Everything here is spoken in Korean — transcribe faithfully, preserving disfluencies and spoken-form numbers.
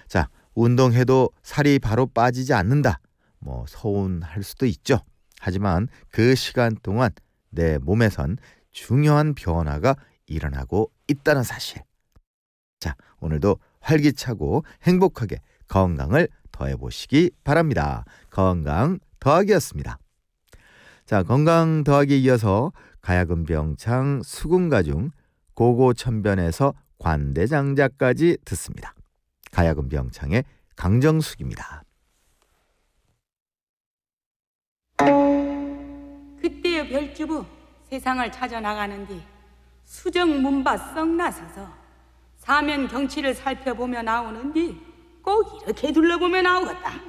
자, 운동해도 살이 바로 빠지지 않는다. 뭐 서운할 수도 있죠. 하지만 그 시간 동안 내 몸에선 중요한 변화가 일어나고 있다는 사실. 자, 오늘도 활기차고 행복하게 건강을 더해보시기 바랍니다. 건강 더하기였습니다. 자, 건강 더하기 이어서 가야금병창 수궁가중 고고천변에서 관대장자까지 듣습니다. 가야금병창의 강정숙입니다. 그때의 별주부 세상을 찾아 나가는 뒤 수정 문밭 썩 나서서 사면 경치를 살펴보며 나오는 뒤 꼭 이렇게 둘러보며 나오겠다.